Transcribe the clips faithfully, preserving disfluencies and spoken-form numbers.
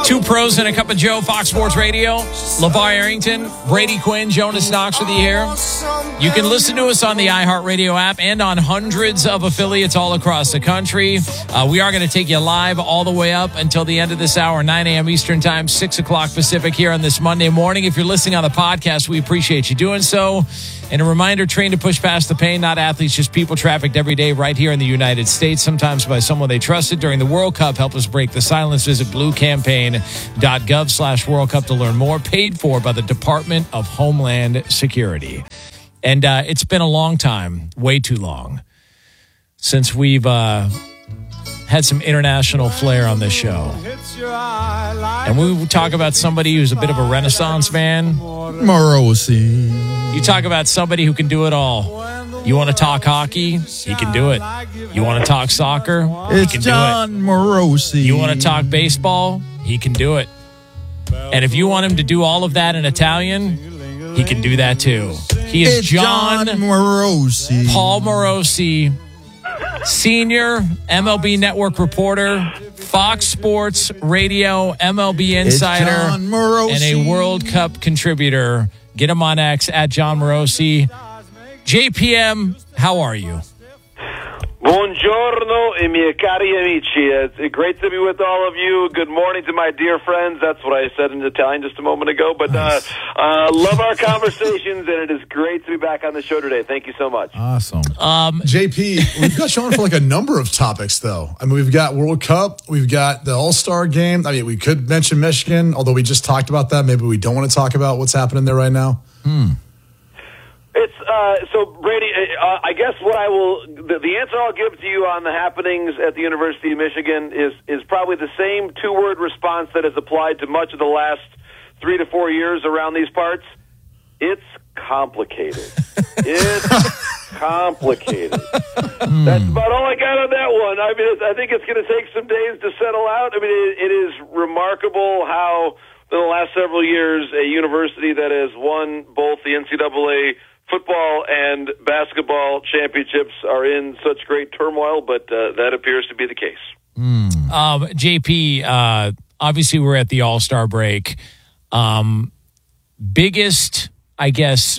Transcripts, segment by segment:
Two pros and a cup of Joe, Fox Sports Radio. LeVar Arrington, Brady Quinn, Jonas Knox with you here. You can listen to us on the iHeartRadio app and on hundreds of affiliates all across the country. Uh, we are going to take you live all the way up until the end of this hour, nine a.m. Eastern Time, six o'clock Pacific here on this Monday morning. If you're listening on the podcast, we appreciate you doing so. And a reminder, train to push past the pain, not athletes, just people trafficked every day right here in the United States, sometimes by someone they trusted during the World Cup. Help us break the silence. Visit bluecampaign.gov slash World Cup to learn more. Paid for by the Department of Homeland Security. And uh, it's been a long time, way too long, since we've uh, had some international flair on this show. And we talk about somebody who's a bit of a Renaissance man. Morosi. You talk about somebody who can do it all. You want to talk hockey? He can do it. You want to talk soccer? It's he can John do it. Morosi. You want to talk baseball? He can do it. And if you want him to do all of that in Italian, he can do that too. He is it's John, John Morosi. Paul Morosi, senior M L B Network reporter, Fox Sports Radio M L B insider, John Morosi. and a World Cup contributor. Get him on X at John Morosi. J P M, how are you? Buongiorno, e miei cari amici. It's great to be with all of you. Good morning to my dear friends. That's what I said in Italian just a moment ago. But nice. uh, uh, love our conversations, and it is great to be back on the show today. Thank you so much. Awesome. Um, J P, we've got you on for like a number of topics, though. I mean, we've got World Cup. We've got the All-Star game. I mean, we could mention Michigan, although we just talked about that. Maybe we don't want to talk about what's happening there right now. Hmm. It's uh, so Brady. Uh, I guess what I will, the, the answer I'll give to you on the happenings at the University of Michigan is is probably the same two word response that has applied to much of the last three to four years around these parts. It's complicated. It's complicated. That's about all I got on that one. I mean, it's, I think it's going to take some days to settle out. I mean, it, it is remarkable how in the last several years a university that has won both the N C double A football and basketball championships are in such great turmoil, but uh, that appears to be the case. Mm. Um, J P, uh, obviously we're at the All-Star break. Um, biggest, I guess,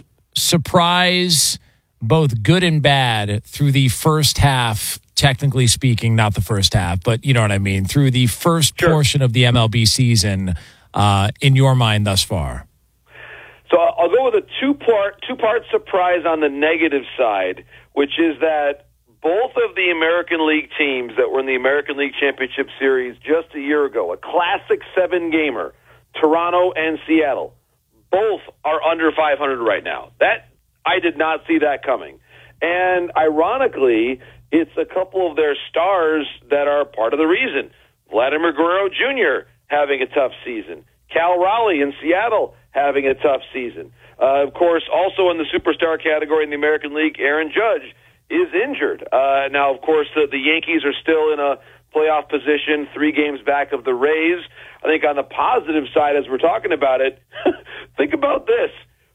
surprise, both good and bad, through the first half, technically speaking, not the first half, but you know what I mean, through the first Sure. portion of the M L B season, uh, in your mind thus far? So I'll go with a two-part two-part surprise on the negative side, which is that both of the American League teams that were in the American League Championship Series just a year ago, a classic seven-gamer, Toronto and Seattle, both are under five hundred right now. That I did not see that coming. And ironically, it's a couple of their stars that are part of the reason. Vladimir Guerrero Junior having a tough season. Cal Raleigh in Seattle having a tough season. Uh, of course, also in the superstar category in the American League, Aaron Judge is injured. Uh, now, of course, the, the Yankees are still in a playoff position, three games back of the Rays. I think on the positive side, as we're talking about it, think about this.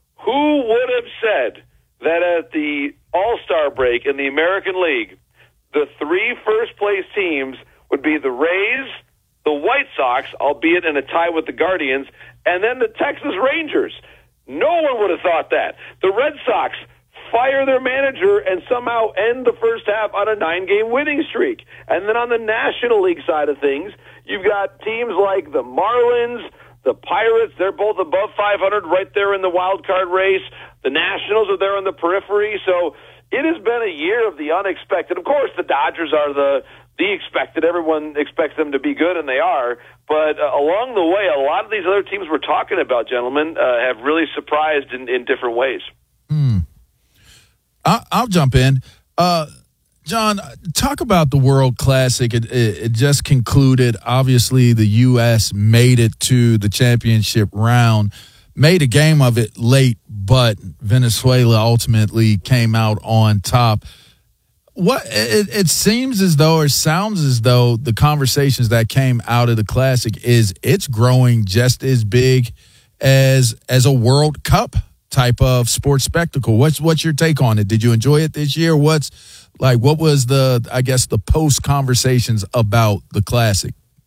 Who would have said that at the All-Star break in the American League, the three first-place teams would be the Rays, the White Sox, albeit in a tie with the Guardians, and then the Texas Rangers? No one would have thought that. The Red Sox fire their manager and somehow end the first half on a nine-game winning streak. And then on the National League side of things, you've got teams like the Marlins, the Pirates. They're both above five hundred right there in the wild card race. The Nationals are there on the periphery. So it has been a year of the unexpected. Of course, the Dodgers are the the expected. Everyone expects them to be good, and they are. But uh, along the way, a lot of these other teams we're talking about, gentlemen, uh, have really surprised in, in different ways. Hmm. I, I'll jump in. Uh, John, talk about the World Classic. It, it, it just concluded. Obviously, the U S made it to the championship round, made a game of it late, but Venezuela ultimately came out on top. What it, it seems as though, or sounds as though, the conversations that came out of the Classic is it's growing just as big as as a World Cup type of sports spectacle. What's what's your take on it? Did you enjoy it this year? What's like? What was the I guess the post conversations about the Classic?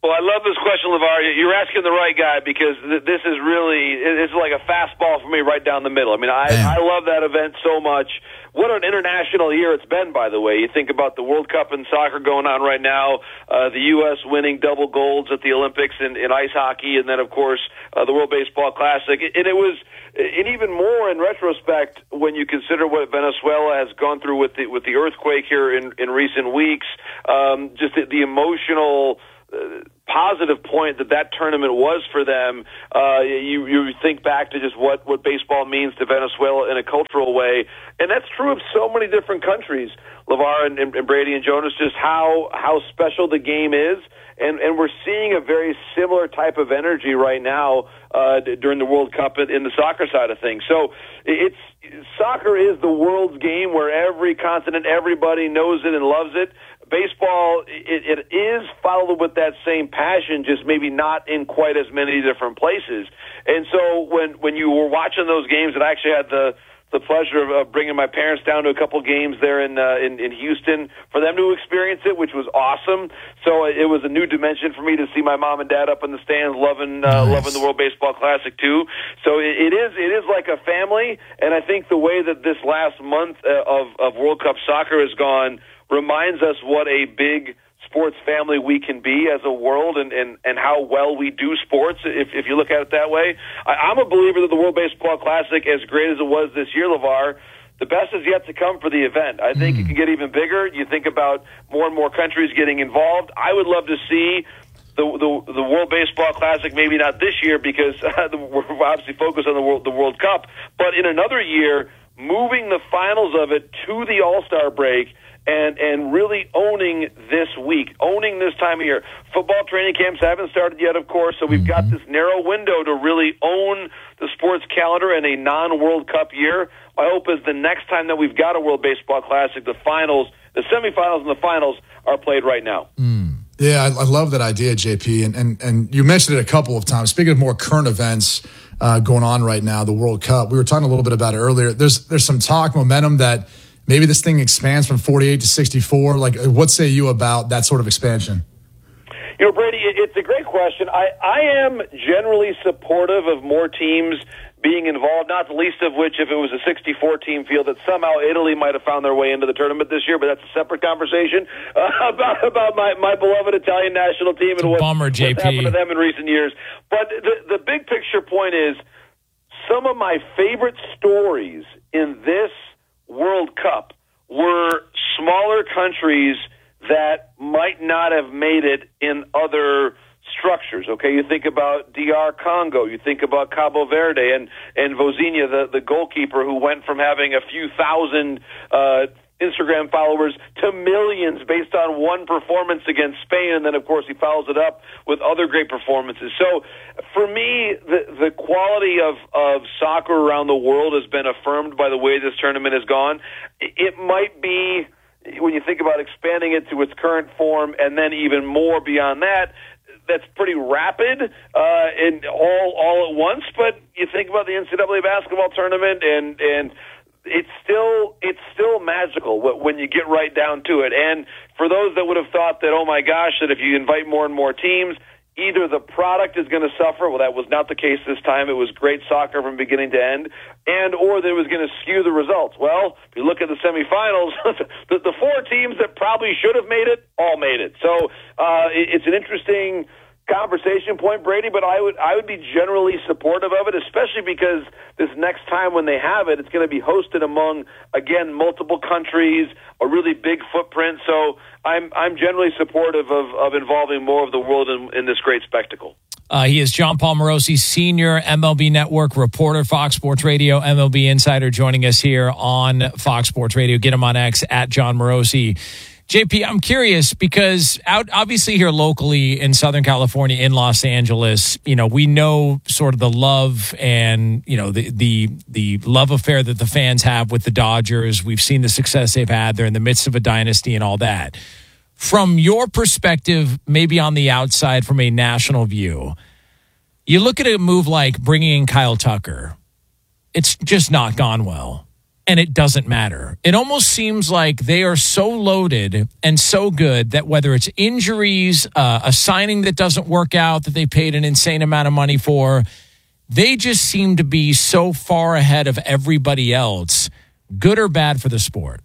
Well, I love this question, LeVar. You're asking the right guy because th- this is really, it's like a fastball for me right down the middle. I mean, I, I love that event so much. What an international year it's been, by the way. You think about the World Cup in soccer going on right now, uh, the U S winning double golds at the Olympics in, in ice hockey, and then, of course, uh, the World Baseball Classic. And it was, and even more in retrospect, when you consider what Venezuela has gone through with the, with the earthquake here in, in recent weeks, um, just the, the emotional uh, positive point that that tournament was for them. Uh, you, you think back to just what, what baseball means to Venezuela in a cultural way. And that's true of so many different countries, LeVar and, and Brady and Jonas, just how, how special the game is. And, and we're seeing a very similar type of energy right now uh, during the World Cup in the soccer side of things. So it's soccer is the world's game where every continent, everybody knows it and loves it. Baseball, it, it is followed with that same passion, just maybe not in quite as many different places. And so when when you were watching those games, and I actually had the the pleasure of uh, bringing my parents down to a couple games there in, uh, in in Houston for them to experience it, which was awesome. So it was a new dimension for me to see my mom and dad up in the stands, loving uh, nice. loving the World Baseball Classic too. So it, it is it is like a family, and I think the way that this last month uh, of of World Cup soccer has gone reminds us what a big sports family we can be as a world, and, and, and how well we do sports, if, if you look at it that way. I, I'm a believer that the World Baseball Classic, as great as it was this year, LeVar, the best is yet to come for the event. I think mm. it can get even bigger. You think about more and more countries getting involved. I would love to see the the, the World Baseball Classic, maybe not this year because uh, we're obviously focused on the World, the World Cup, but in another year, moving the finals of it to the All-Star break and and really owning this week, owning this time of year. Football training camps haven't started yet, of course, so we've mm-hmm. got this narrow window to really own the sports calendar in a non-World Cup year. My hope is the next time that we've got a World Baseball Classic, the finals, the semifinals and the finals are played right now. Mm. Yeah, I, I love that idea, J P, and, and, and you mentioned it a couple of times. Speaking of more current events uh, going on right now, the World Cup, we were talking a little bit about it earlier. There's There's some talk, momentum that maybe this thing expands from forty-eight to sixty-four. Like, what say you about that sort of expansion? You know, Brady, it's a great question. I, I am generally supportive of more teams being involved, not the least of which if it was a sixty-four team field that somehow Italy might have found their way into the tournament this year, but that's a separate conversation uh, about about my, my beloved Italian national team and what, bummer, what's J P. happened to them in recent years. But the, the big picture point is some of my favorite stories in this World Cup were smaller countries that might not have made it in other structures. Okay, you think about D R Congo, you think about Cabo Verde and and Vozinha, the the goalkeeper who went from having a few thousand uh Instagram followers to millions based on one performance against Spain, and then of course he follows it up with other great performances. So for me, the the quality of, of soccer around the world has been affirmed by the way this tournament has gone. It might be, when you think about expanding it to its current form and then even more beyond that, that's pretty rapid uh, and all all at once, but you think about the N C double A basketball tournament and and it's still it's still magical when you get right down to it. And for those that would have thought that, oh my gosh, that if you invite more and more teams, either the product is going to suffer, well, that was not the case this time. It was great soccer from beginning to end, and or that it was going to skew the results. Well, if you look at the semifinals, the, the four teams that probably should have made it all made it. So uh, it, it's an interesting conversation point, Brady, but I would I would be generally supportive of it, especially because this next time when they have it, it's going to be hosted among, again, multiple countries, a really big footprint. So I'm I'm generally supportive of, of involving more of the world in, in this great spectacle. Uh, he is Jon Paul Morosi, senior M L B Network reporter, Fox Sports Radio, M L B insider, joining us here on Fox Sports Radio. Get him on X at Jon Morosi. J P, I'm curious because out obviously here locally in Southern California, in Los Angeles, you know, we know sort of the love and, you know, the the the love affair that the fans have with the Dodgers. We've seen the success they've had. They're in the midst of a dynasty and all that. From your perspective, maybe on the outside from a national view, you look at a move like bringing in Kyle Tucker. It's just not gone well. and it doesn't matter. It almost seems like they are so loaded and so good that whether it's injuries, uh, a signing that doesn't work out that they paid an insane amount of money for, they just seem to be so far ahead of everybody else. Good or bad for the sport?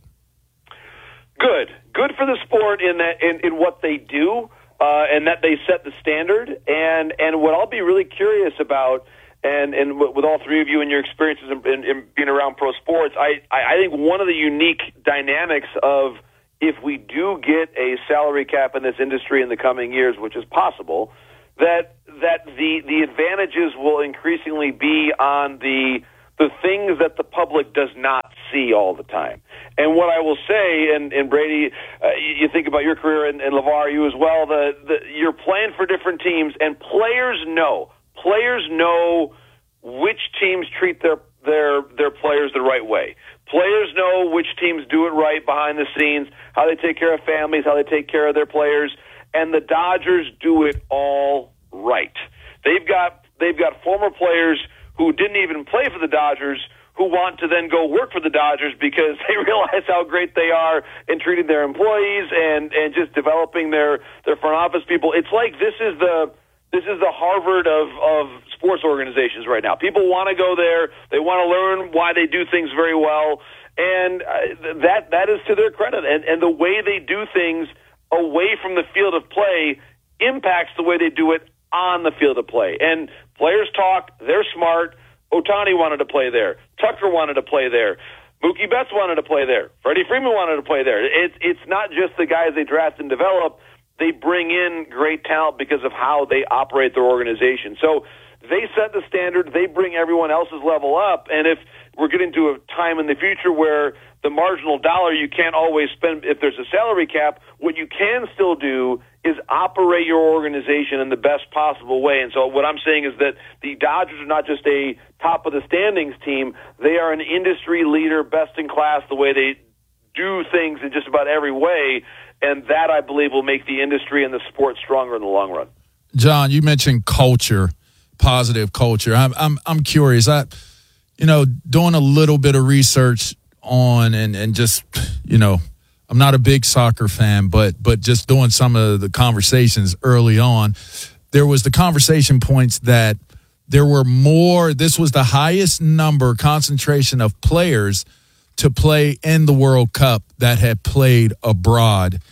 Good. Good for the sport in that in, in what they do, uh, and that they set the standard. And, and what I'll be really curious about, and, and with all three of you and your experiences in, in, in being around pro sports, I, I think one of the unique dynamics of if we do get a salary cap in this industry in the coming years, which is possible, that that the, the advantages will increasingly be on the the things that the public does not see all the time. And what I will say, and, and Brady, uh, you, you think about your career, and, and LeVar, you as well, the, the, you're playing for different teams, and players know. Players know which teams treat their, their, their players the right way. Players know which teams do it right behind the scenes, how they take care of families, how they take care of their players, and the Dodgers do it all right. They've got they've got former players who didn't even play for the Dodgers who want to then go work for the Dodgers because they realize how great they are in treating their employees and, and just developing their, their front office people. It's like this is the this is the Harvard of, of sports organizations right now. People want to go there. They want to learn why they do things very well, and uh, that that is to their credit. And, and the way they do things away from the field of play impacts the way they do it on the field of play. And players talk, they're smart. Ohtani wanted to play there. Tucker wanted to play there. Mookie Betts wanted to play there. Freddie Freeman wanted to play there. It's it's not just the guys they draft and develop. They bring in great talent because of how they operate their organization. So they set the standard. They bring everyone else's level up. And if we're getting to a time in the future where the marginal dollar you can't always spend if there's a salary cap, what you can still do is operate your organization in the best possible way. And so what I'm saying is that the Dodgers are not just a top-of-the-standings team. They are an industry leader, best in class, the way they do things in just about every way. And that, I believe, will make the industry and the sport stronger in the long run. John, you mentioned culture, positive culture. I'm I'm I'm curious. I, you know, doing a little bit of research on and and just, you know, I'm not a big soccer fan, but but just doing some of the conversations early on, there was the conversation points that there were more. This was the highest number concentration of players to play in the World Cup that had played abroad.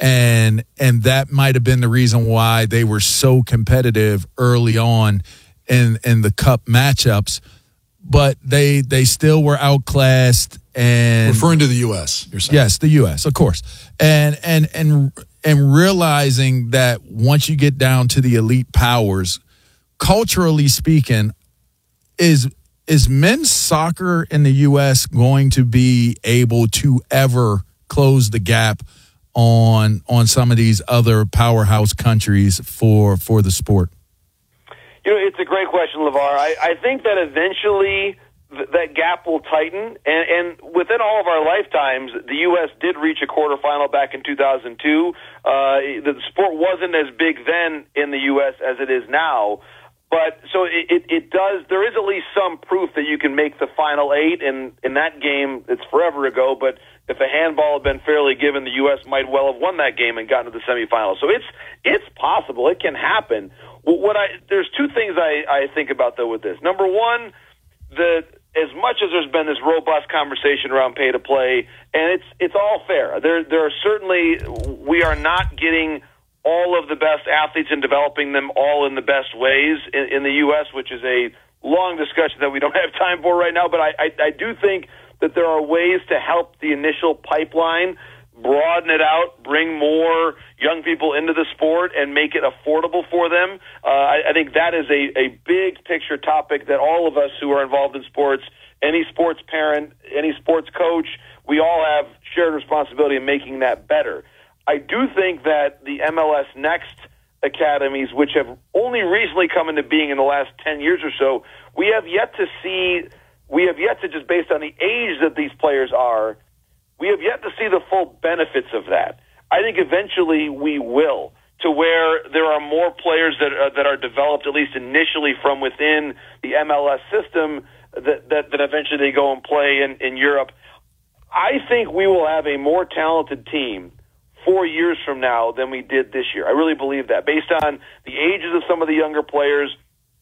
And and that might have been the reason why they were so competitive early on in in the Cup matchups. But they they still were outclassed. And referring to the U S, you're saying? Yes, the U S, of course. And and and and realizing that once you get down to the elite powers, culturally speaking, is is men's soccer in the U S going to be able to ever close the gap on on some of these other powerhouse countries for for the sport? You know, it's a great question, LeVar. I, I think that eventually th- that gap will tighten, and, and within all of our lifetimes, the U S did reach a quarterfinal back in two thousand two. Uh, the sport wasn't as big then in the U S as it is now. But so it, it, it does, there is at least some proof that you can make the final eight, and in that game, it's forever ago, but if a handball had been fairly given, the U S might well have won that game and gotten to the semifinals. So it's it's possible. It can happen. What I there's two things I, I think about, though, with this. Number one, the as much as there's been this robust conversation around pay to play, and it's it's all fair. There there are certainly, we are not getting all of the best athletes and developing them all in the best ways in, in the U S, which is a long discussion that we don't have time for right now. But I, I, I do think that there are ways to help the initial pipeline, broaden it out, bring more young people into the sport, and make it affordable for them. Uh, I, I think that is a, a big picture topic that all of us who are involved in sports, any sports parent, any sports coach, we all have shared responsibility in making that better. I do think that the M L S Next academies, which have only recently come into being in the last ten years or so, we have yet to see, we have yet to, just based on the age that these players are, we have yet to see the full benefits of that. I think eventually we will, to where there are more players that are, that are developed, at least initially, from within the M L S system that, that, that eventually they go and play in, in Europe. I think we will have a more talented team four years from now than we did this year. I really believe that, based on the ages of some of the younger players.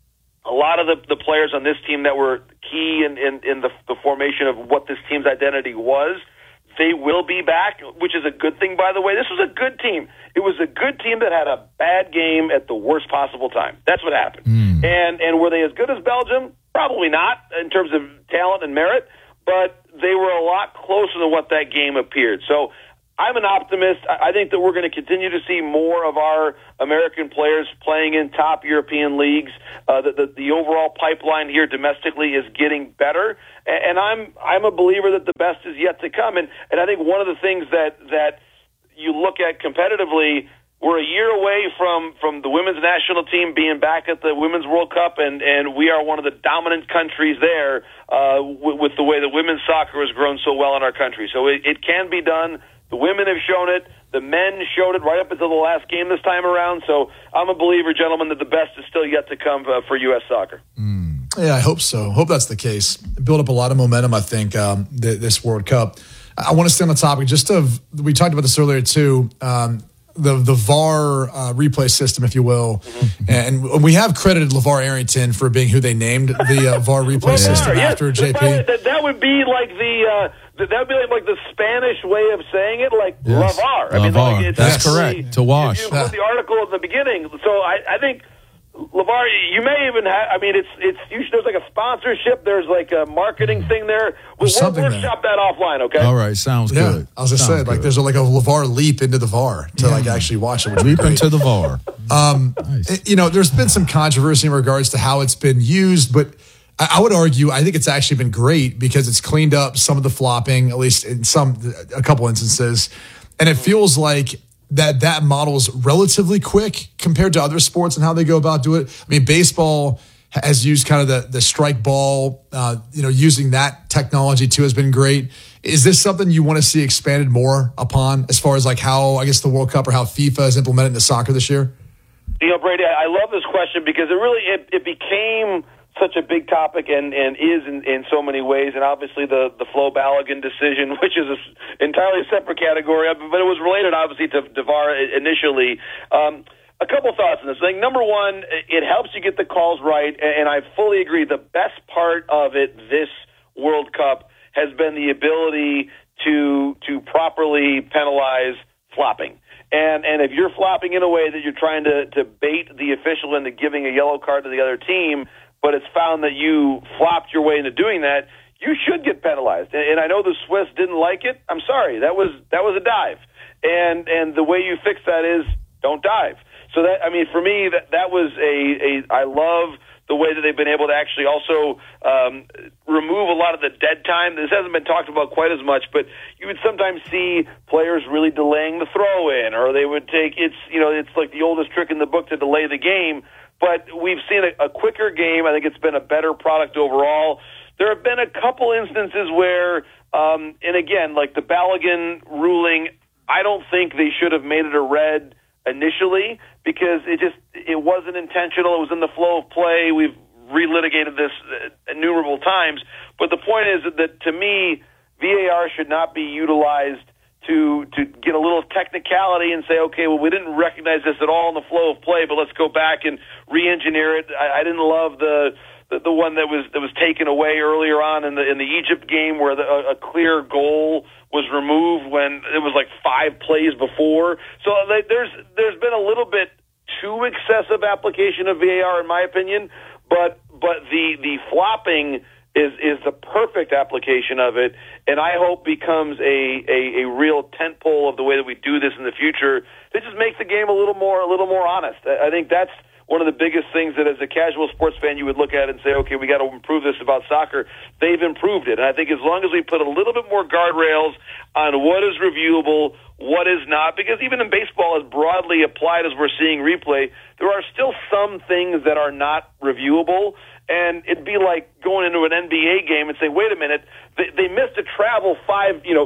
A lot of the, the players on this team that were key in, in, in the, the formation of what this team's identity was, they will be back, which is a good thing, by the way. This was a good team. It was a good team that had a bad game at the worst possible time. That's what happened. Mm. And and were they as good as Belgium? Probably not in terms of talent and merit, but they were a lot closer than what that game appeared. So I'm an optimist. I think that we're going to continue to see more of our American players playing in top European leagues. Uh, the, the, the overall pipeline here domestically is getting better, and I'm I'm a believer that the best is yet to come. And and I think one of the things that that you look at competitively, we're a year away from, from the women's national team being back at the Women's World Cup, and, and we are one of the dominant countries there uh, with, with the way that women's soccer has grown so well in our country. So it, it can be done. The women have shown it. The men showed it right up until the last game this time around. So I'm a believer, gentlemen, that the best is still yet to come uh, for U S soccer. Mm. Yeah, I hope so. Hope that's the case. Build up a lot of momentum, I think, um, th- this World Cup. I want to stay on the topic just of, we talked about this earlier too, um, the the V A R uh, replay system, if you will. Mm-hmm. And we have credited LeVar Arrington for being who they named the uh, V A R replay LeVar, system yes. after J P. That, that would be like the... Uh, That would be like, like the Spanish way of saying it, like yes. lavar. I lavar. mean, like it's That's actually, correct. To wash. You include the article at the beginning. So I, I think lavar. You may even have. I mean, it's it's usually there's like a sponsorship. There's like a marketing thing there. We'll, we'll workshop that offline. Okay. All right. Sounds yeah, good. I was just saying, like there's a, like a LeVar leap into the V A R to yeah. like actually watch it. Leap into the V A R. Um, nice. it, you know, there's been some controversy in regards to how it's been used, but I would argue, I think it's actually been great because it's cleaned up some of the flopping, at least in some, a couple instances. And it feels like that that model is relatively quick compared to other sports and how they go about doing it. I mean, baseball has used kind of the, the strike ball, uh, you know, using that technology too has been great. Is this something you want to see expanded more upon as far as like how, I guess, the World Cup or how FIFA has implemented into soccer this year? You know, Brady, I love this question because it really, it, it became such a big topic and, and is in, in so many ways, and obviously the, the Flo Balogun decision, which is an entirely separate category, but it was related obviously to, to V A R initially. Um, a couple thoughts on this. I think number one, it helps you get the calls right, and I fully agree. The best part of it this World Cup has been the ability to to properly penalize flopping. And and if you're flopping in a way that you're trying to, to bait the official into giving a yellow card to the other team, but it's found that you flopped your way into doing that, you should get penalized. And, and I know the Swiss didn't like it. I'm sorry. That was that was a dive. And and the way you fix that is don't dive. So that, I mean, for me, that that was a, a I love the way that they've been able to actually also um, remove a lot of the dead time. This hasn't been talked about quite as much, but you would sometimes see players really delaying the throw in, or they would take, it's, you know, it's like the oldest trick in the book to delay the game. But we've seen a, a quicker game. I think it's been a better product overall. There have been a couple instances where, um, and again, like the Balogun ruling, I don't think they should have made it a red initially because it just it wasn't intentional. It was in the flow of play. We've relitigated this innumerable times. But the point is that, to me, V A R should not be utilized to to get a little technicality and say, okay, well, we didn't recognize this at all in the flow of play, but let's go back and re-engineer it. I, I didn't love the, the the one that was that was taken away earlier on in the in the Egypt game where the, a, a clear goal was removed when it was like five plays before. So there's there's been a little bit too excessive application of V A R in my opinion, but but the the flopping is is the perfect application of it, and I hope becomes a, a, a real tentpole of the way that we do this in the future. It just makes the game a little more a little more honest. I think that's one of the biggest things that as a casual sports fan you would look at and say, okay, we got to improve this about soccer. They've improved it, and I think as long as we put a little bit more guardrails on what is reviewable, what is not, because even in baseball, as broadly applied as we're seeing replay, there are still some things that are not reviewable. And it'd be like going into an N B A game and say, wait a minute, they, they missed a travel five, you know,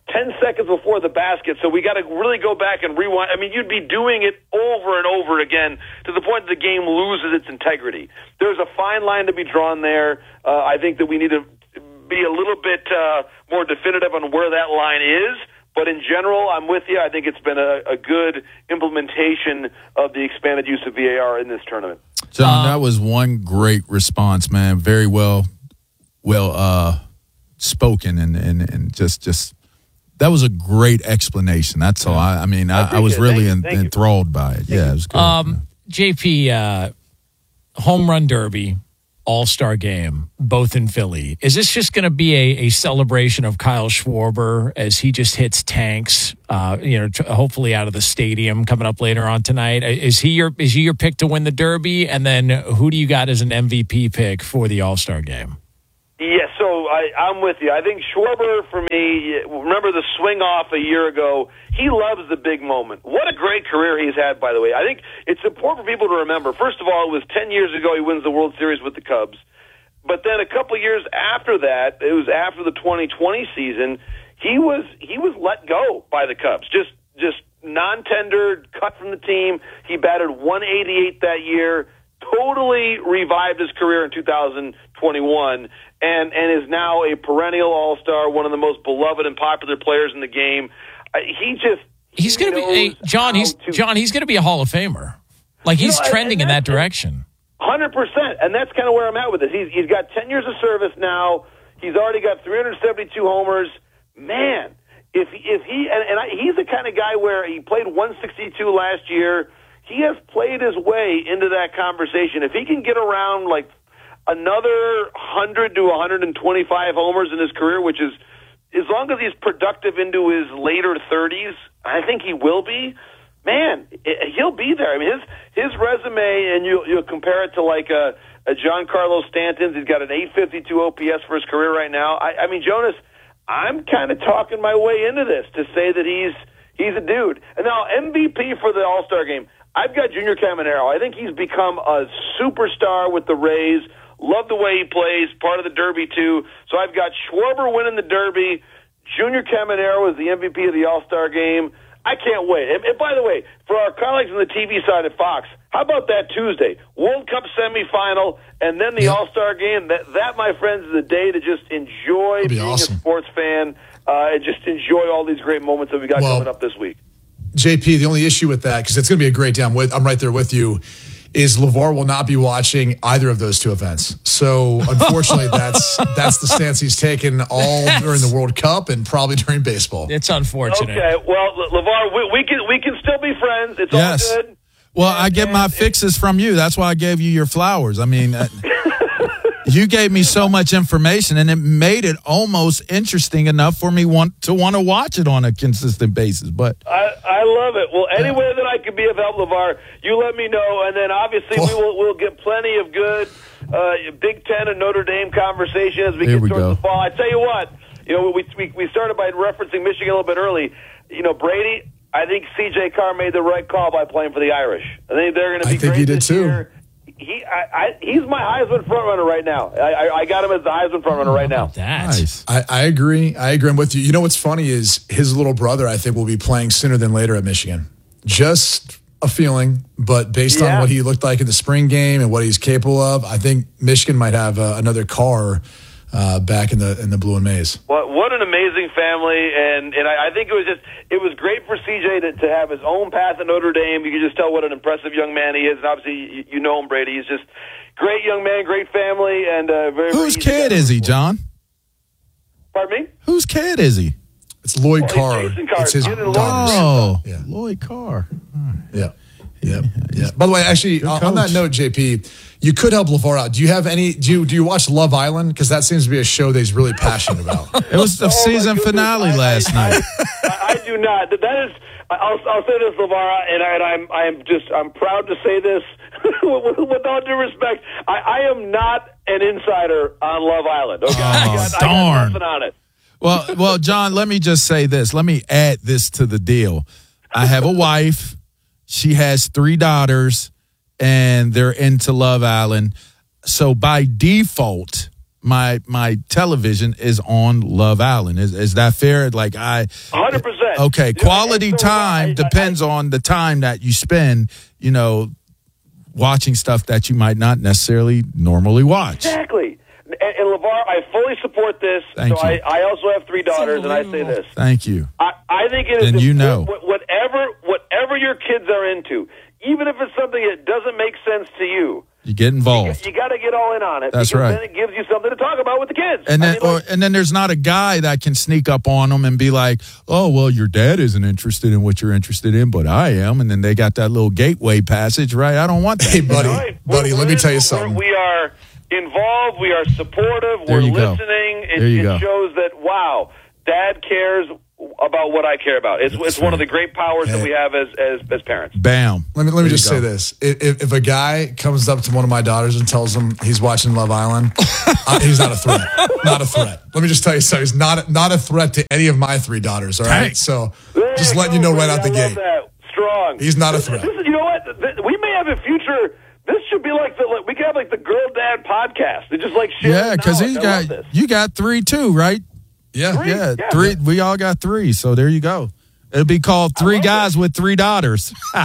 ten seconds before the basket, so we got to really go back and rewind. I mean, you'd be doing it over and over again to the point that the game loses its integrity. There's a fine line to be drawn there. Uh, I think that we need to be a little bit uh, more definitive on where that line is. But in general, I'm with you. I think it's been a, a good implementation of the expanded use of V A R in this tournament. John, Um, that was one great response, man. Very well, well uh, spoken, and, and, and just just that was a great explanation. That's all. I, I mean, I, I, I was really en- enthralled by it. Yeah, it was good. Um, J P, uh, home run derby, all-star game, both in Philly. Is this just going to be a, a celebration of Kyle Schwarber as he just hits tanks, uh, you know, t- hopefully out of the stadium coming up later on tonight? Is he your is he your pick to win the derby? And then who do you got as an M V P pick for the all-star game? Yeah, so I, I'm with you. I think Schwarber, for me, remember the swing off a year ago, he loves the big moment. What a great career he's had, by the way. I think it's important for people to remember. First of all, it was ten years ago he wins the World Series with the Cubs. But then a couple years after that, it was after the twenty twenty season, he was he was let go by the Cubs. Just just non-tendered, cut from the team. He batted one eighty-eight that year, totally revived his career in two thousand twenty-one, and, and is now a perennial all-star, one of the most beloved and popular players in the game. Uh, he just he's going to be hey, John. He's to, John. He's going to be a Hall of Famer. Like he's you know, trending in that direction. one hundred percent, and that's kind of where I'm at with this. He's he's got ten years of service now. He's already got three hundred seventy-two homers. Man, if if he and, and I, he's the kind of guy where he played one sixty-two last year. He has played his way into that conversation. If he can get around like another one hundred to one hundred twenty-five homers in his career, which is as long as he's productive into his later thirties, I think he will be. Man, he'll be there. I mean, his his resume, and you you'll compare it to like a, a Giancarlo Stanton's. He's got an eight fifty-two O P S for his career right now. I, I mean, Jonas, I'm kind of talking my way into this to say that he's he's a dude. And now M V P for the All-Star game, I've got Junior Caminero. I think he's become a superstar with the Rays. Love the way he plays. Part of the Derby too. So I've got Schwarber winning the Derby. Junior Caminero is the M V P of the All-Star game. I can't wait. And, and by the way, for our colleagues on the T V side at Fox, how about that Tuesday? World Cup semifinal and then the yep. All-Star game. That, that, my friends, is a day to just enjoy be being awesome. a sports fan uh, and just enjoy all these great moments that we got well, coming up this week. J P, the only issue with that, because it's going to be a great day, I'm, with, I'm right there with you, is LeVar will not be watching either of those two events. So, unfortunately, that's that's the stance he's taken all during the World Cup and probably during baseball. It's unfortunate. Okay, well, LeVar, we, we can we can still be friends. It's yes. all good. Well, and, I get my fixes from you. That's why I gave you your flowers. I mean, you gave me so much information, and it made it almost interesting enough for me want to want to watch it on a consistent basis. But I, I love it. Well, any way that I can be of help, LeVar, you let me know, and then obviously we will we'll get plenty of good uh, Big Ten and Notre Dame conversation as we Here get we towards go. the fall. I tell you what, you know, we, we we started by referencing Michigan a little bit early. You know, Brady, I think C J Carr made the right call by playing for the Irish. I think they're going to be I think great he did this too. year. He, I, I, he's my Heisman frontrunner right now. I, I, I got him as the Heisman frontrunner right now. That. nice. I, I agree. I agree. I'm with you. You know what's funny is his little brother, I think, will be playing sooner than later at Michigan. Just a feeling, but based Yeah. on what he looked like in the spring game and what he's capable of, I think Michigan might have uh, another Carr uh, back in the in the blue and maize. What what an amazing family, and and I, I think it was just it was great for C J to, to have his own path at Notre Dame. You can just tell what an impressive young man he is, and obviously you, you know him, Brady. He's just great young man, great family, and uh, very. Whose very kid is he, John? Pardon me? Whose kid is he? It's Lloyd Oh, it's Carr. Jason Carr. It's his Kid and daughter's. Oh, Yeah. Lloyd Carr. Yeah. Yeah. Yeah. By the way, actually, Good on on that coach. note, J P, you could help LeVar out. Do you have any? Do you do you watch Love Island? Because that seems to be a show that he's really passionate about. It was the Oh, my season goodness. finale I- last I, night. I, I do not. That is. I'll, I'll say this, LeVar, and, I, and I'm I'm just I'm proud to say this with, with all due respect. I, I am not an insider on Love Island. Okay, Oh, I got, I darn. got nothing on it. Well, well, John, let me just say this. Let me add this to the deal. I have a wife. She has three daughters, and they're into Love Island. So by default, my my television is on Love Island. Is is that fair? Like I, one hundred percent. Okay, quality You know, so time I- I- depends on the time that you spend. You know, watching stuff that you might not necessarily normally watch. Exactly. And, and LeVar, I fully support this. Thank so you. I, I also have three daughters, and I say this. Thank you. I, I think it is And you know. wh- whatever whatever your kids are into, even if it's something that doesn't make sense to you, You get involved. you got to get all in on it. That's because right. Then it gives you something to talk about with the kids. And I then, mean, or, like, and then there's not a guy that can sneak up on them and be like, "Oh, well, your dad isn't interested in what you're interested in, but I am." And then they got that little gateway passage, right? I don't want that. Hey, buddy, right. buddy, We're- let me we're- tell you we're- something. We are involved. We are supportive. There we're you go. listening. It, There you it go. shows that wow, Dad cares about what I care about. It's it's one of the great powers that Hey. we have as as, as parents. Bam. Let me let me There you just go. say this: if, if a guy comes up to one of my daughters and tells him he's watching Love Island, uh, he's not a threat. Not a threat. Let me just tell you something: he's not not a threat to any of my three daughters. All right, Hey. so There just you letting go, you know right Brady. out the I love gate. that. Strong. He's not a This- threat. This is, you know what? Th- We may have a future. This should be like the like, we could have like the Girl Dad podcast. They just like share Yeah, because knowledge. he's I got love this. you got three too, right? Yeah, Three. Yeah, Yeah. three. We all got three, so there you go. It'll be called Three love Guys with Three Daughters. we,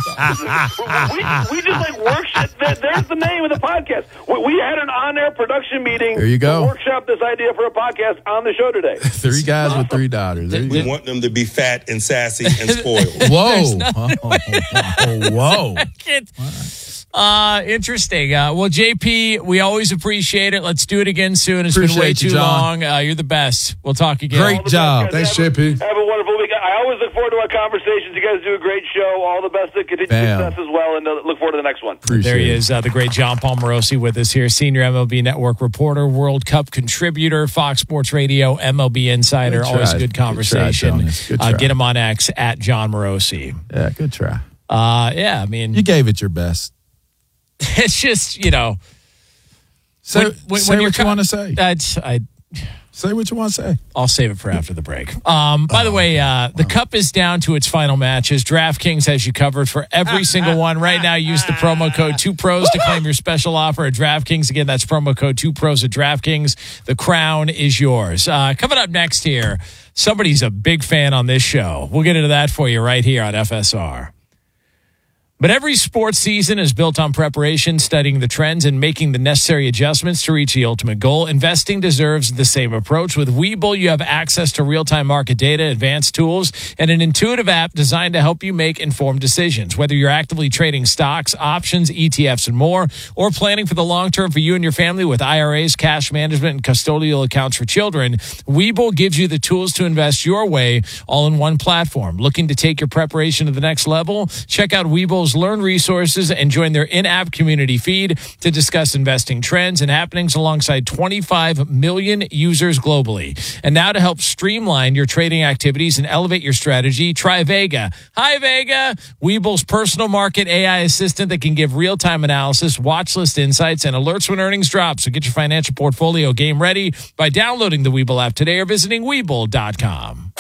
we just like workshop. there- There's the name of the podcast. We, we had an on-air production meeting. There you go. To workshop this idea for a podcast on the show today. Three Guys with Three Daughters. There you We go. want them to be fat and sassy and spoiled. Whoa! Oh, whoa! Uh, interesting. Uh, well, J P, we always appreciate it. Let's do it again soon. It's been way Appreciate too you, John. long. Uh, you're the best. We'll talk again. Great All the job. best, guys. Thanks, Have a- J P. Have a wonderful week. I always look forward to our conversations. You guys do a great show. All the best to continued Bam. success as well, and uh, look forward to the next one. Appreciate There he it. is, uh, the great John Palmarosi with us here, senior M L B Network reporter, World Cup contributor, Fox Sports Radio, M L B insider. Good try. Always a good Good try, conversation. Jonas. Good uh, try. get him on X at John Morosi. Yeah, good try. Uh, yeah, I mean, You gave it your best. it's just, you know. Say, when- when- say when you're what you co- want to say. That's, I, Say what you want to say. I'll save it for after the break. Um, by the way, uh, the Cup is down to its final matches. DraftKings has you covered for every single one. Right now, use the promo code two pros to claim your special offer at DraftKings. Again, that's promo code two pros at DraftKings. The crown is yours. Uh, coming up next here, somebody's a big fan on this show. We'll get into that for you right here on F S R. But every sports season is built on preparation, studying the trends, and making the necessary adjustments to reach the ultimate goal. Investing deserves the same approach. With Webull, you have access to real-time market data, advanced tools, and an intuitive app designed to help you make informed decisions. Whether you're actively trading stocks, options, E T Fs, and more, or planning for the long term for you and your family with I R As, cash management, and custodial accounts for children, Webull gives you the tools to invest your way all in one platform. Looking to take your preparation to the next level? Check out Webull's Learn resources and join their in-app community feed to discuss investing trends and happenings alongside twenty-five million users globally. And now to help streamline your trading activities and elevate your strategy, try Vega. Hi, Vega. Webull's personal market A I assistant that can give real-time analysis, watch list insights, and alerts when earnings drop. So get your financial portfolio game ready by downloading the Webull app today or visiting Webull dot com.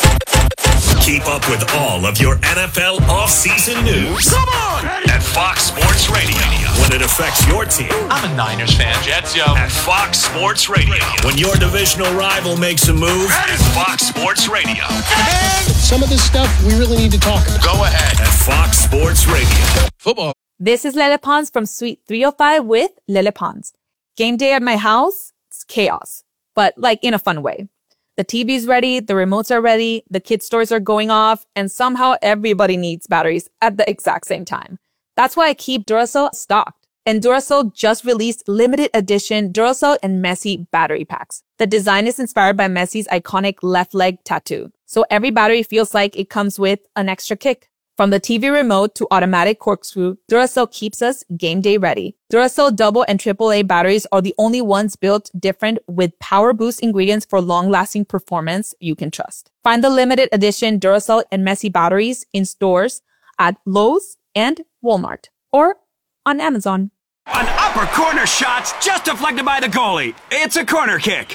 Keep up with all of your N F L offseason news. Come on! At Fox Sports Radio. When it affects your team. I'm a Niners fan. Jets, yo. At Fox Sports Radio. When your divisional rival makes a move. At Fox Sports Radio. Some of this stuff we really need to talk about. Go ahead. At Fox Sports Radio. Football. This is Lele Pons from Suite three oh five with Lele Pons. Game day at my house, it's chaos, but like in a fun way. The T V's ready, the remotes are ready, the kids' stores are going off, and somehow everybody needs batteries at the exact same time. That's why I keep Duracell stocked. And Duracell just released limited edition Duracell and Messi battery packs. The design is inspired by Messi's iconic left leg tattoo. So every battery feels like it comes with an extra kick. From the T V remote to automatic corkscrew, Duracell keeps us game day ready. Duracell double and triple A batteries are the only ones built different with power boost ingredients for long-lasting performance you can trust. Find the limited edition Duracell and Messi batteries in stores at Lowe's and Walmart or on Amazon. An upper corner shot's just deflected by the goalie. It's a corner kick.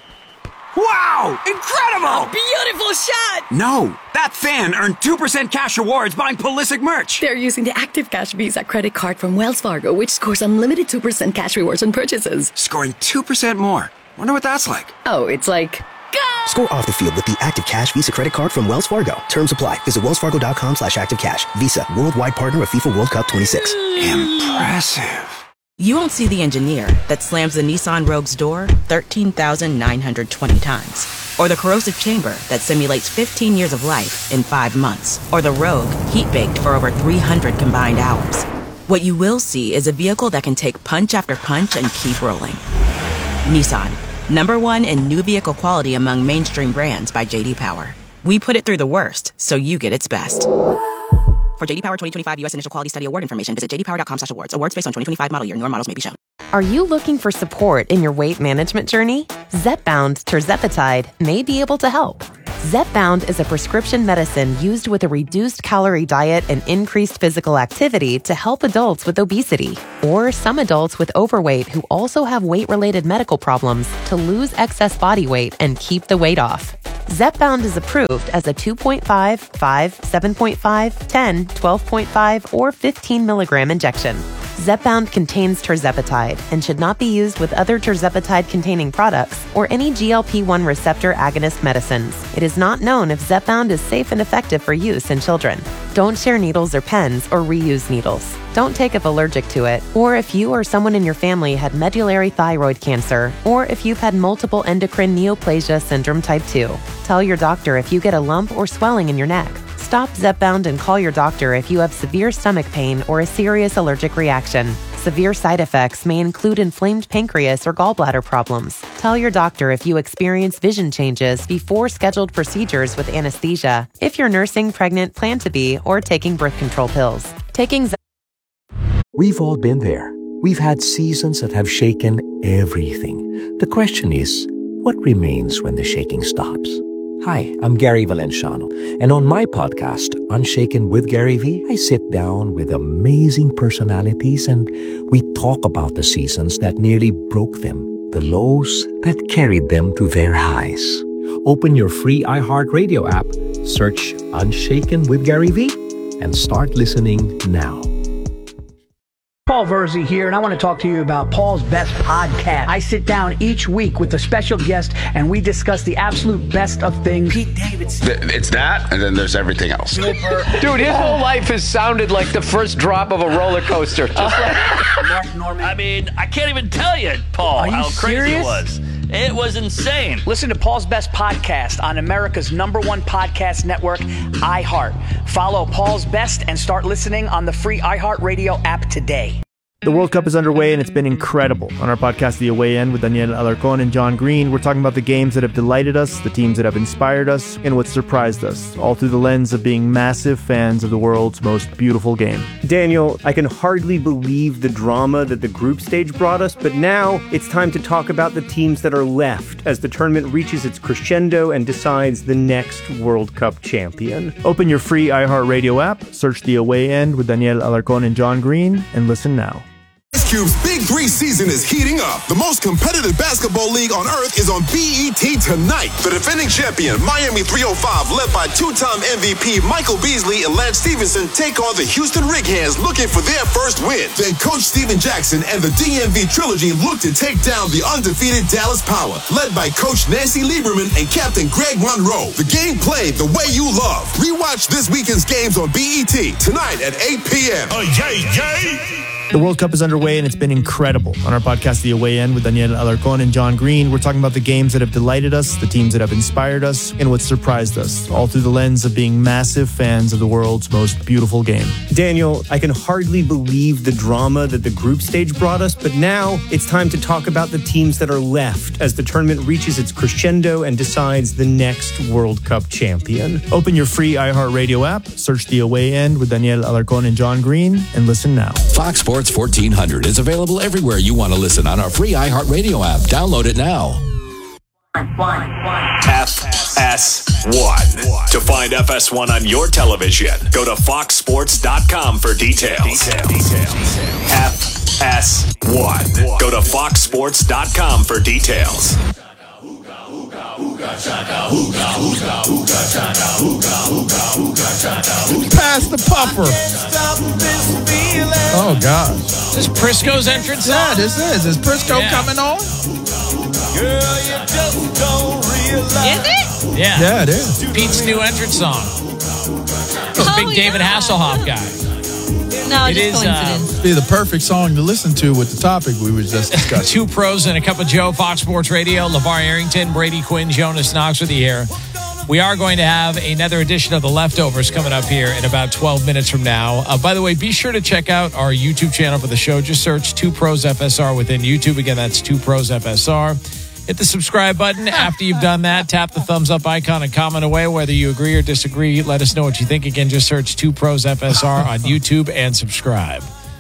Wow! Incredible! Beautiful shot! No, that fan earned two percent cash rewards buying Pulisic merch. They're using the Active Cash Visa credit card from Wells Fargo, which scores unlimited two percent cash rewards on purchases. Scoring two percent more. Wonder what that's like. Oh, it's like... Score off the field with the Active Cash Visa credit card from Wells Fargo. Terms apply. Visit wellsfargo.com slash active cash. Visa, worldwide partner of FIFA World Cup twenty-six. Impressive. You won't see the engineer that slams the Nissan Rogue's door thirteen thousand nine hundred twenty times. Or the corrosive chamber that simulates fifteen years of life in five months. Or the Rogue heat-baked for over three hundred combined hours. What you will see is a vehicle that can take punch after punch and keep rolling. Nissan. Number one in new vehicle quality among mainstream brands by J D Power. We put it through the worst, so you get its best. For J D Power twenty twenty-five U S Initial Quality Study Award information, visit j d power dot com slash awards. Awards based on twenty twenty-five model year. Newer models may be shown. Are you looking for support in your weight management journey? Zepbound tirzepatide may be able to help. Zepbound is a prescription medicine used with a reduced calorie diet and increased physical activity to help adults with obesity or some adults with overweight who also have weight-related medical problems to lose excess body weight and keep the weight off. Zepbound is approved as a two point five, five, seven point five, ten, twelve point five, or fifteen milligram injection. Zepbound contains tirzepatide and should not be used with other tirzepatide-containing products or any G L P one receptor agonist medicines. It is not known if Zepbound is safe and effective for use in children. Don't share needles or pens or reuse needles. Don't take if allergic to it, or if you or someone in your family had medullary thyroid cancer, or if you've had multiple endocrine neoplasia syndrome type two. Tell your doctor if you get a lump or swelling in your neck. Stop Zepbound and call your doctor if you have severe stomach pain or a serious allergic reaction. Severe side effects may include inflamed pancreas or gallbladder problems. Tell your doctor if you experience vision changes before scheduled procedures with anesthesia, if you're nursing, pregnant, plan to be, or taking birth control pills. Taking Zepbound. We've all been there. We've had seasons that have shaken everything. The question is, what remains when the shaking stops? Hi, I'm Gary Valenciano, and on my podcast, Unshaken with Gary V, I sit down with amazing personalities and we talk about the seasons that nearly broke them, the lows that carried them to their highs. Open your free iHeartRadio app, search Unshaken with Gary V, and start listening now. Paul Verzi here, and I want to talk to you about Paul's Best Podcast. I sit down each week with a special guest, and we discuss the absolute best of things. Pete Davidson. It's that, and then there's everything else. Dude, his whole life has sounded like the first drop of a roller coaster. Just like Mark Norman. I mean, I can't even tell you, Paul, you how crazy serious? it was. It was insane. Listen to Paul's Best Podcast on America's number one podcast network, iHeart. Follow Paul's Best and start listening on the free iHeartRadio app today. The World Cup is underway and it's been incredible. On our podcast, The Away End, with Daniel Alarcon and John Green, we're talking about the games that have delighted us, the teams that have inspired us, and what surprised us, all through the lens of being massive fans of the world's most beautiful game. Daniel, I can hardly believe the drama that the group stage brought us, but now it's time to talk about the teams that are left as the tournament reaches its crescendo and decides the next World Cup champion. Open your free iHeartRadio app, search The Away End with Daniel Alarcon and John Green, and listen now. Ice Cube's Big Three season is heating up. The most competitive basketball league on earth is on B E T tonight. The defending champion, Miami three oh five, led by two-time M V P Michael Beasley and Lance Stevenson, take on the Houston Righans looking for their first win. Then Coach Steven Jackson and the D M V trilogy look to take down the undefeated Dallas Power, led by Coach Nancy Lieberman and Captain Greg Monroe. The game played the way you love. Rewatch this weekend's games on B E T tonight at eight p.m. Oh, yay, yay! The World Cup is underway and it's been incredible. On our podcast, The Away End, with Daniel Alarcon and John Green, we're talking about the games that have delighted us, the teams that have inspired us, and what surprised us, all through the lens of being massive fans of the world's most beautiful game. Daniel, I can hardly believe the drama that the group stage brought us, but now it's time to talk about the teams that are left as the tournament reaches its crescendo and decides the next World Cup champion. Open your free iHeartRadio app, search The Away End with Daniel Alarcon and John Green, and listen now. Fox Sports fourteen hundred is available everywhere you want to listen on our free iHeartRadio app. Download it now. F S one. To find F S one on your television, go to fox sports dot com for details. F S one. Go to fox sports dot com for details. Pass the puffer. Oh, gosh. Is this Prisco's entrance song? Yeah, this is. Is Prisco yeah. coming on? Girl, you just don't realize. Is it? Yeah. Yeah, it is. Pete's new entrance song. He's a big Oh, David yeah. Hasselhoff guy. No, It just is, uh, coincidence. Be the perfect song to listen to with the topic we were just discussing. Two pros and a cup of Joe, Fox Sports Radio. LeVar Arrington, Brady Quinn, Jonas Knox with you here. We are going to have another edition of The Leftovers coming up here in about twelve minutes from now. Uh, by the way, be sure to check out our YouTube channel for the show. Just search Two Pros F S R within YouTube. Again, that's Two Pros F S R. Hit the subscribe button. After you've done that, tap the thumbs up icon and comment away whether you agree or disagree. Let us know what you think. Again, just search Two Pros F S R on YouTube and subscribe.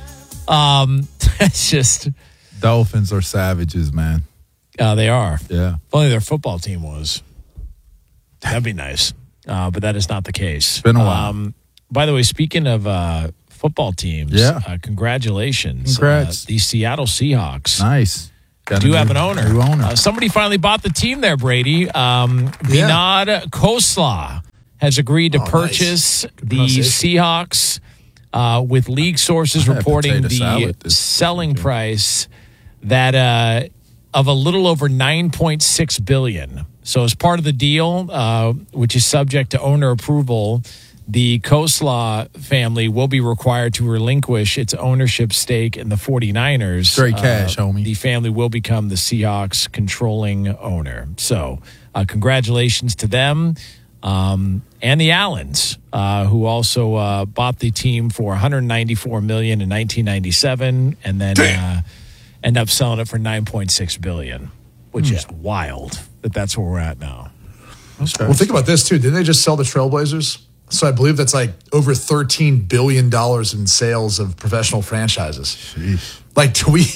Um, it's just... Dolphins are savages, man. Uh, they are. Yeah. If only their football team was. That'd be nice. Uh, but that is not the case. It's been a while. Um, by the way, speaking of uh, football teams, Yeah. uh, congratulations. Congrats. Uh, the Seattle Seahawks Nice. Got a do have new- an owner. new owner. Uh, somebody finally bought the team there, Brady. Um, Yeah. Vinod Khosla has agreed to Oh, nice. purchase the pronunciation. Seahawks uh, with league sources I had reporting potato the salad this- selling price that uh, of a little over nine point six billion dollars. So as part of the deal, uh, which is subject to owner approval, the Khosla family will be required to relinquish its ownership stake in the 49ers. Straight cash, uh, homie. The family will become the Seahawks controlling owner. So uh, congratulations to them. Um, and the Allens, uh, who also uh, bought the team for one hundred ninety-four million dollars in nineteen ninety-seven and then uh, end up selling it for nine point six billion dollars, which is wild that that's where we're at now. Well, think about this, too. Didn't they just sell the Trailblazers? So I believe that's like over thirteen billion dollars in sales of professional franchises. Sheesh. Like, do we...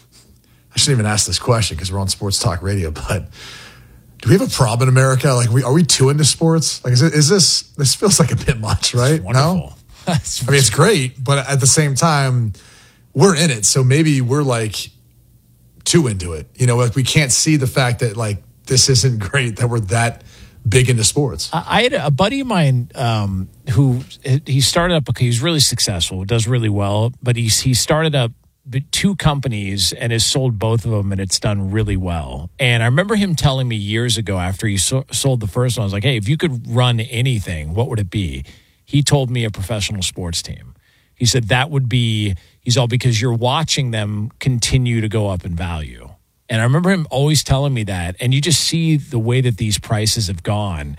I shouldn't even ask this question because we're on Sports Talk Radio, but do we have a problem in America? Like, we are we too into sports? Like, is, it, is this... This feels like a bit much, right? No? I mean, it's great, but at the same time, we're in it. So maybe we're like too into it. You know, like we can't see the fact that like this isn't great, that we're that big into sports. I I had a buddy of mine um, who he started up. Okay, he's really successful, does really well, but he's he started up two companies and has sold both of them, and it's done really well. And I remember him telling me years ago after he so, sold the first one, I was like, "Hey, if you could run anything, what would it be?" He told me a professional sports team. He said that would be. He's all because you're watching them continue to go up in value. And I remember him always telling me that. And you just see the way that these prices have gone.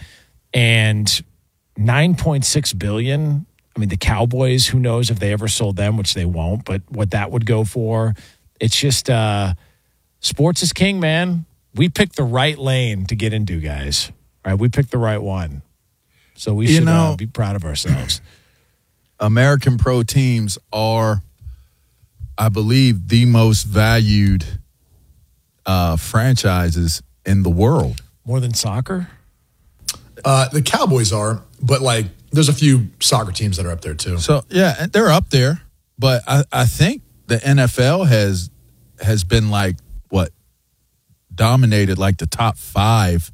And nine point six billion dollars, I mean, the Cowboys, who knows if they ever sold them, which they won't, but what that would go for. It's just uh, sports is king, man. We picked the right lane to get into, guys. All right, we picked the right one. So we You should know- uh, be proud of ourselves. American pro teams are, I believe, the most valued uh, franchises in the world. More than soccer? Uh, the Cowboys are, but like there's a few soccer teams that are up there too. So yeah, they're up there, but I, I think the N F L has has been like what dominated like the top five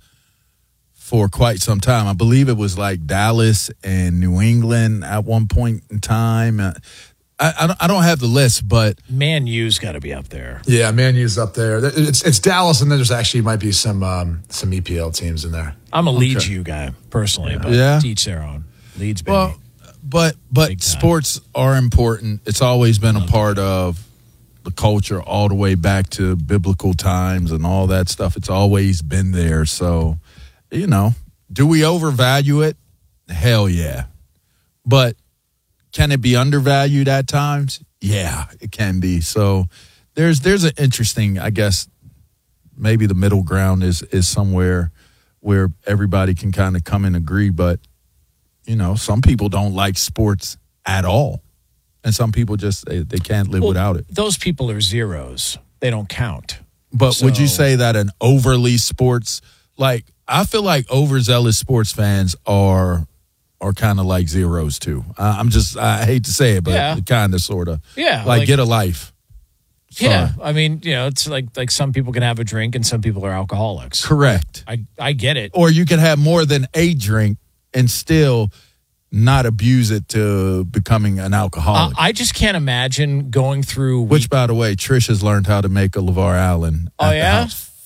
for quite some time. I believe it was like Dallas and New England at one point in time. Uh, I, I, don't, I don't have the list, but Man U's got to be up there. Yeah, Man U's up there. It's it's Dallas, and then there's actually might be some um, some E P L teams in there. I'm a Leeds Okay. U guy personally, but Yeah. to each their own. Leeds, baby. well, but but sports are important. It's always been a part of the culture all the way back to biblical times and all that stuff. It's always been there. So, you know, do we overvalue it? Hell yeah. But can it be undervalued at times? Yeah, it can be. So there's there's an interesting, I guess, maybe the middle ground is is somewhere where everybody can kind of come and agree. But, you know, some people don't like sports at all. And some people just, they, they can't live Well, without it. Those people are zeros. They don't count. But would you So- say that an overly sports, like, I feel like overzealous sports fans are are kind of like zeros too. Uh, I'm just, I hate to say it, but Yeah. kind of, sort of. Yeah, Like, like- get a life. Yeah, I mean, you know, it's like like some people can have a drink and some people are alcoholics. Correct. I I get it. Or you can have more than a drink and still not abuse it to becoming an Uh, alcoholic. I just can't imagine going through. Which, by the way, Trish has learned how to make a LeVar Allen. Oh, at the yeah? house.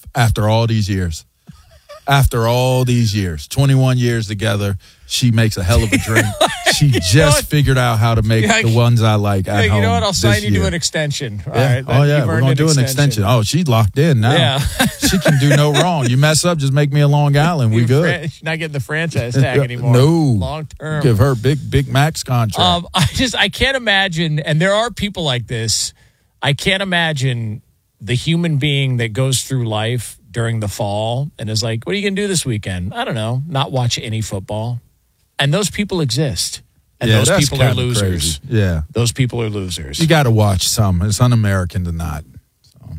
after all these years. After all these years, twenty-one years together, she makes a hell of a drink. She just figured out how to make Yeah, the ones I like at Yeah, home. you know what? I'll sign this you year. to an extension. All Yeah. right. Oh, yeah. We're going to do an extension. Oh, she's locked in now. Yeah. She can do no wrong. You mess up, just make me a Long Island. We You're good. fran- She's not getting the franchise tag anymore. No. Long term. Give her big, big max contract. Um, I just I can't imagine, and there are people like this. I can't imagine the human being that goes through life during the fall and is like, "What are you gonna do this weekend?" I don't know. Not watch any football. And those people exist, and Yeah, those that's people are kinda losers. crazy. Yeah, those people are losers. you got to watch some. It's un-American to not. So.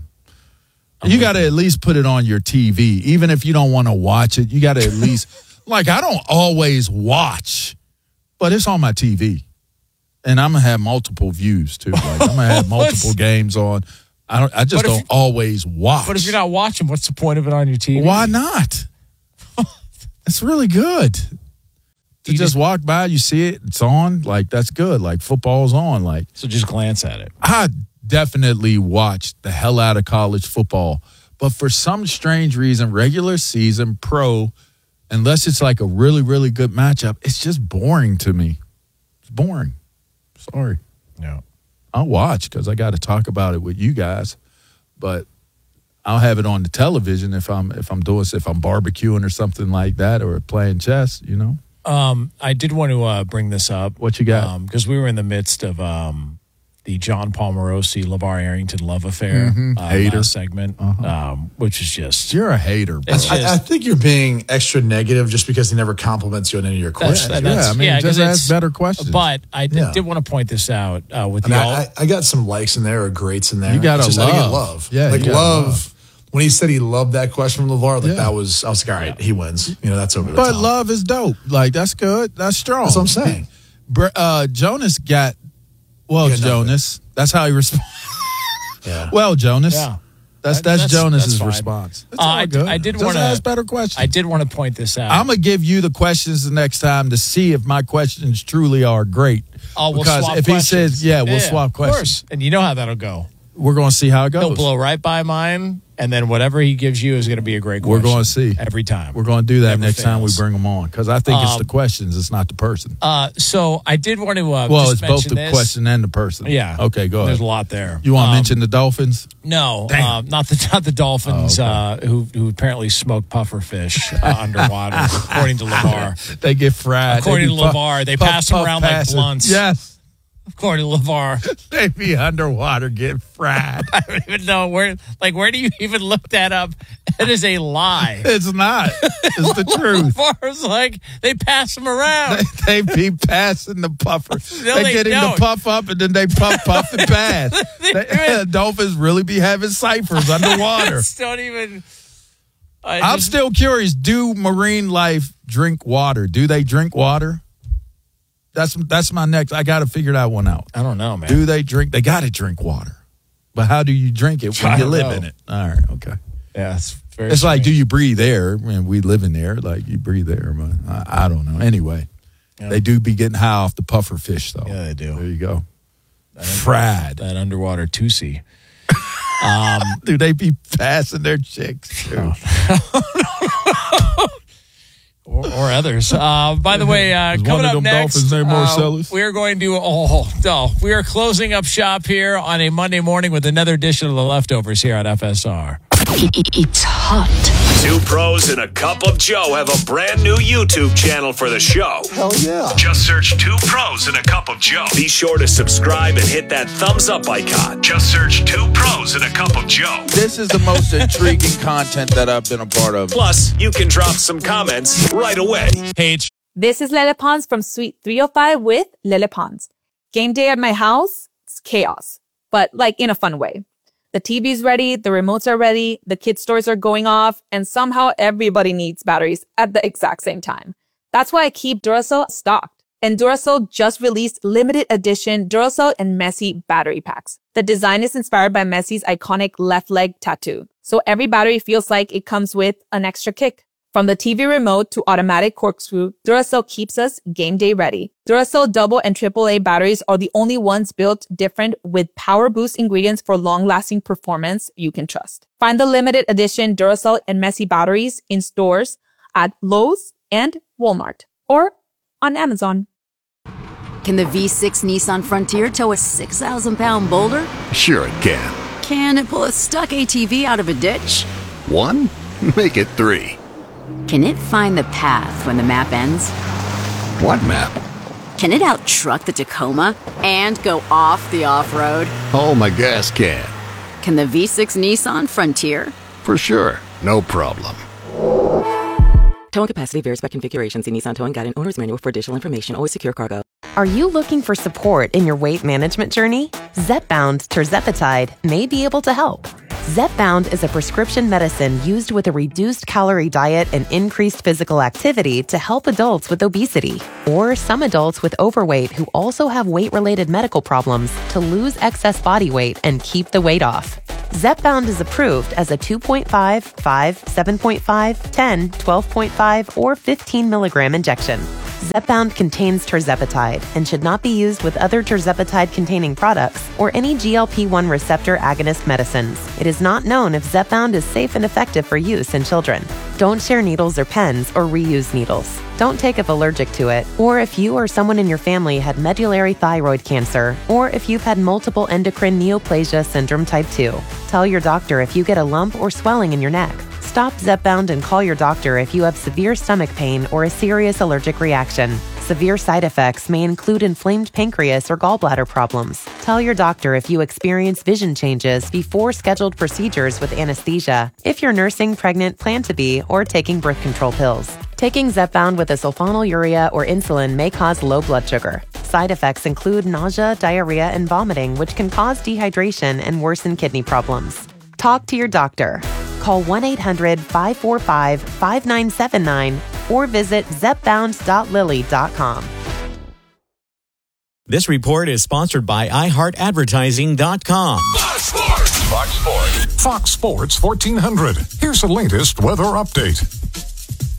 You got to at least put it on your T V, even if you don't want to watch it. You got to at least like I don't always watch, but it's on my T V, and I'm gonna have multiple views too. Like I'm gonna have multiple games on. I don't. I just But if- don't always watch. But if you're not watching, what's the point of it on your T V? Why not? It's really good. To You just just- walk by, you see it, it's on. Like that's good. Like football's on. Like So just glance at it. I definitely watched the hell out of college football, but for some strange reason, regular season, pro, unless it's like a really, really good matchup, it's just boring to me. It's boring. Sorry. No. I'll watch because I got to talk about it with you guys, but I'll have it on the television if I'm if I'm doing if I'm barbecuing or something like that or playing chess. You know. Um, I did want to uh, bring this up. What you got? Because we were in the midst of um, the John Palmarosi, LeVar Arrington love affair Mhm. uh, Hater. last segment, um, which is just You're a hater, bro. It's just- I, I think you're being extra negative just because he never compliments you on any of your That's- questions. that's- yeah, I mean, yeah, just 'cause ask it's- better questions. But I did, Yeah. did want to point this out uh, with I, the mean, all. I, I got some likes in there or greats in there. You gotta It's just, I get love. love. Yeah, like you gotta love. love. When he said he loved that question from LeVar, like Yeah. that was, I was like, all right, he wins. You know, that's over the But top. love is dope. Like that's good. That's strong. That's what I'm saying. Br- Uh, Jonas got well. He got nothing. Jonas. That's how he responds. Yeah. Well, Jonas. Yeah. That's That- that's, that's- Jonas's that's fine. response. It's Uh, all I, good. I did Just want to ask better questions. I did want to point this out. I'm gonna give you the questions the next time to see if my questions truly are great. oh, we'll because swap if questions. he says, "Yeah, we'll Yeah, swap of course. questions," And you know how that'll go. we're gonna see how it He'll goes. blow right by mine, and then whatever he gives you is going to be a great We're question. going to see every time. We're going to do that Never next time we fails. bring them on because I think it's Um, the questions, it's not the person. Uh, so I did want to. Uh, well, just it's both mention the this. question and the person. Yeah. Okay, go ahead. There's a lot there. You want to Um, mention the Dolphins? No, Damn. um, not the not the Dolphins Oh, uh, who who apparently smoke puffer fish uh, underwater, according to LeVar. They get fried. According They to be puff- LeVar, they puff, pass them puff, around pass like it. blunts. Yes. According to LeVar, They be underwater getting fried. I don't even know where. Like, where do you even look that up? It is a lie. It's not. It's the truth. LeVar's like they pass them around. They, they be passing the puffer. No, they, they get him don't. to puff up and then they puff, puff, and pass. They They- Dolphins really be having ciphers underwater. Just don't even. I I'm just- still curious. Do marine life drink water? Do they drink water? That's that's my next. I got to figure that one out. I don't know, man. Do they drink? They got to drink water, but how do you drink it when I you don't live know. in it? All right, okay. Yeah, it's very. It's like, do strange. you breathe air? I mean, we live in there, like you breathe air, but I, I don't know. Anyway, Yeah. they do be getting high off the puffer fish, though. Yeah, they do. There you go. That Fried. that underwater Tusi. Um, Do they be passing their chicks? Too? or, or others. Uh, by the way, uh, Is coming one of up them next, Dolphins named uh, Marcellus? we are going to. Oh no, we are closing up shop here on a Monday morning with another edition of the Leftovers here on F S R. It's hot. Two pros and a cup of Joe have a brand new YouTube channel for the show. Hell yeah. Just search Two Pros and a Cup of Joe. Be sure to subscribe and hit that thumbs up icon. Just search Two Pros and a Cup of Joe. This is the most intriguing content that I've been a part of. Plus, you can drop some comments right away. Hey, it's This is Lele Pons from Suite three oh five with Lele Pons. Game day at my house, it's chaos, but like in a fun way. The T V's ready, the remotes are ready, the kids' stores are going off, and somehow everybody needs batteries at the exact same time. That's why I keep Duracell stocked. And Duracell just released limited edition Duracell and Messi battery packs. The design is inspired by Messi's iconic left leg tattoo. So every battery feels like it comes with an extra kick. From the T V remote to automatic corkscrew, Duracell keeps us game day ready. Duracell double and triple A batteries are the only ones built different with power boost ingredients for long-lasting performance you can trust. Find the limited edition Duracell and Messi batteries in stores at Lowe's and Walmart or on Amazon. Can the V six Nissan Frontier tow a six thousand pound boulder? Sure it can. Can it pull a stuck A T V out of a ditch? One? Make it three. Can it find the path when the map ends? What map? Can it out-truck the Tacoma and go off the off-road? Oh, my gas can. Can the V six Nissan Frontier? For sure. No problem. Towing capacity varies by configuration. See Nissan Towing Guide and Owner's Manual for additional information. Always secure cargo. Are you looking for support in your weight management journey? Zepbound Tirzepatide may be able to help. Zepbound is a prescription medicine used with a reduced calorie diet and increased physical activity to help adults with obesity or some adults with overweight who also have weight-related medical problems to lose excess body weight and keep the weight off. Zepbound is approved as a two point five, five, seven point five, ten, twelve point five, or fifteen milligram injection. Zepbound contains tirzepatide and should not be used with other tirzepatide-containing products or any G L P one receptor agonist medicines. It is not known if Zepbound is safe and effective for use in children. Don't share needles or pens or reuse needles. Don't take if allergic to it, or if you or someone in your family had medullary thyroid cancer, or if you've had multiple endocrine neoplasia syndrome type two. Tell your doctor if you get a lump or swelling in your neck. Stop Zepbound and call your doctor if you have severe stomach pain or a serious allergic reaction. Severe side effects may include inflamed pancreas or gallbladder problems. Tell your doctor if you experience vision changes before scheduled procedures with anesthesia, if you're nursing, pregnant, plan to be, or taking birth control pills. Taking Zepbound with a sulfonylurea or insulin may cause low blood sugar. Side effects include nausea, diarrhea, and vomiting, which can cause dehydration and worsen kidney problems. Talk to your doctor. Call one eight hundred, five four five, five nine seven nine or visit zepbound dot lilly dot com. This report is sponsored by i heart advertising dot com. Fox Sports. Fox Sports. Fox Sports fourteen hundred. Here's the latest weather update.